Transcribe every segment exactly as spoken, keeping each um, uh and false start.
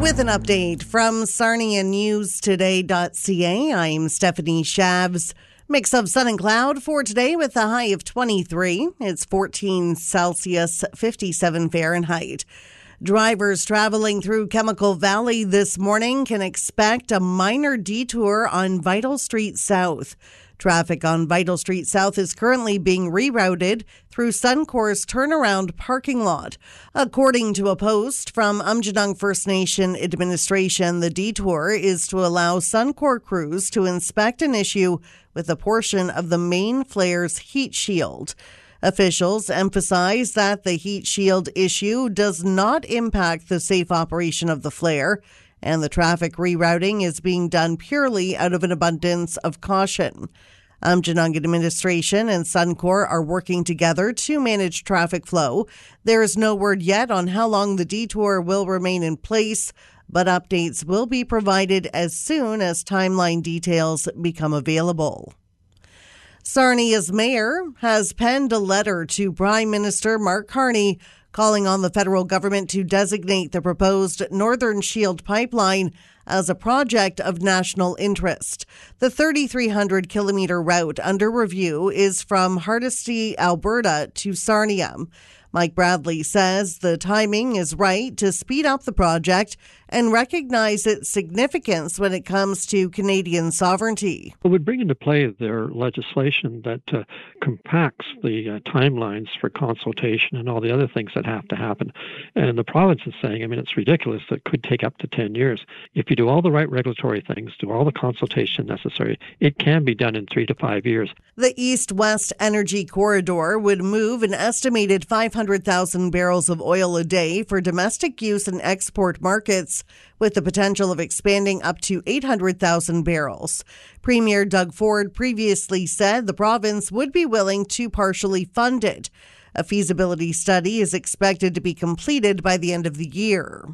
With an update from Sarnia News Today dot C A, I'm Stephanie Shabs. Mix of sun and cloud for today with a high of twenty-three. It's fourteen Celsius, fifty-seven Fahrenheit. Drivers traveling through Chemical Valley this morning can expect a minor detour on Vital Street South. Traffic on Vital Street South is currently being rerouted through Suncor's turnaround parking lot. According to a post from Aamjiwnaang First Nation Administration, the detour is to allow Suncor crews to inspect an issue with a portion of the main flare's heat shield. Officials emphasize that the heat shield issue does not impact the safe operation of the flare, and the traffic rerouting is being done purely out of an abundance of caution. Aamjiwnaang Administration and Suncor are working together to manage traffic flow. There is no word yet on how long the detour will remain in place, but updates will be provided as soon as timeline details become available. Sarnia's mayor has penned a letter to Prime Minister Mark Carney calling on the federal government to designate the proposed Northern Shield pipeline as a project of national interest. The thirty-three hundred kilometer route under review is from Hardisty, Alberta to Sarnia. Mike Bradley says the timing is right to speed up the project and recognize its significance when it comes to Canadian sovereignty. It would bring into play their legislation that uh, compacts the uh, timelines for consultation and all the other things that have to happen. And the province is saying, I mean, it's ridiculous that it could take up to ten years. If you do all the right regulatory things, do all the consultation necessary, it can be done in three to five years. The East-West Energy Corridor would move an estimated five hundred thousand barrels of oil a day for domestic use and export markets, with the potential of expanding up to eight hundred thousand barrels. Premier Doug Ford previously said the province would be willing to partially fund it. A feasibility study is expected to be completed by the end of the year.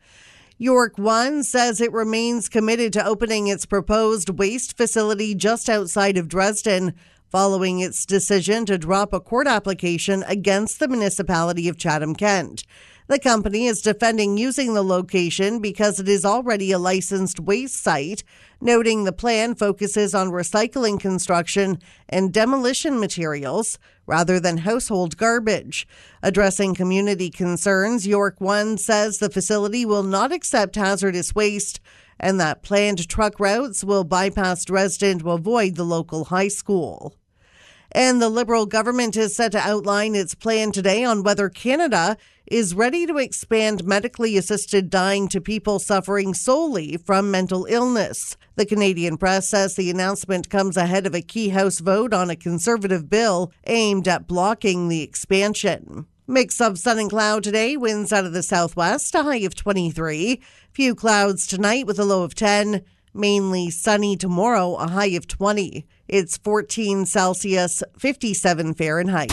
York One says it remains committed to opening its proposed waste facility just outside of Dresden, following its decision to drop a court application against the municipality of Chatham-Kent. The company is defending using the location because it is already a licensed waste site, noting the plan focuses on recycling construction and demolition materials rather than household garbage. Addressing community concerns, York One says the facility will not accept hazardous waste and that planned truck routes will bypass Dresden to avoid the local high school. And the Liberal government is set to outline its plan today on whether Canada is ready to expand medically assisted dying to people suffering solely from mental illness. The Canadian Press says the announcement comes ahead of a key House vote on a Conservative bill aimed at blocking the expansion. Mix of sun and cloud today, winds out of the southwest, a high of twenty-three. Few clouds tonight with a low of ten. Mainly sunny tomorrow, a high of twenty. It's fourteen Celsius, fifty-seven Fahrenheit.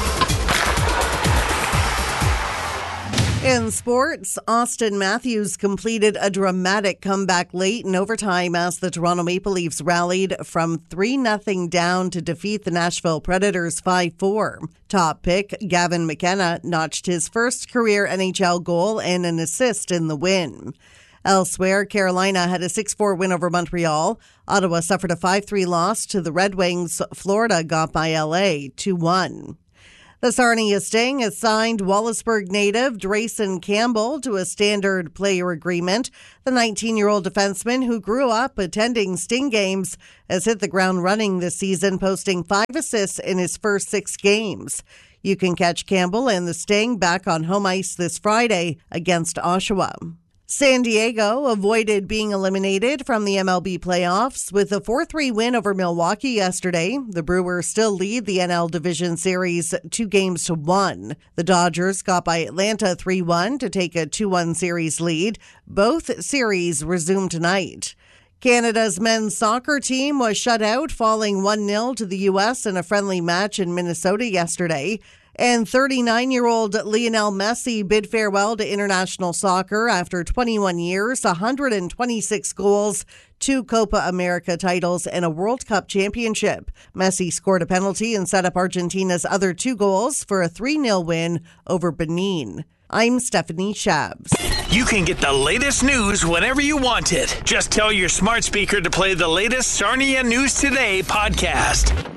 In sports, Austin Matthews completed a dramatic comeback late in overtime as the Toronto Maple Leafs rallied from three nothing down to defeat the Nashville Predators five four. Top pick Gavin McKenna notched his first career N H L goal and an assist in the win. Elsewhere, Carolina had a six four win over Montreal. Ottawa suffered a five three loss to the Red Wings. Florida got by L A two one. The Sarnia Sting has signed Wallaceburg native Drayson Campbell to a standard player agreement. The nineteen-year-old defenseman who grew up attending Sting games has hit the ground running this season, posting five assists in his first six games. You can catch Campbell and the Sting back on home ice this Friday against Oshawa. San Diego avoided being eliminated from the M L B playoffs with a four three win over Milwaukee yesterday. The Brewers still lead the N L Division Series two games to one. The Dodgers got by Atlanta three one to take a two one series lead. Both series resume tonight. Canada's men's soccer team was shut out, falling one nil to the U S in a friendly match in Minnesota yesterday. And thirty-nine-year-old Lionel Messi bid farewell to international soccer after twenty-one years, one hundred twenty-six goals, two Copa America titles, and a World Cup championship. Messi scored a penalty and set up Argentina's other two goals for a three nil win over Benin. I'm Stephanie Shabs. You can get the latest news whenever you want it. Just tell your smart speaker to play the latest Sarnia News Today podcast.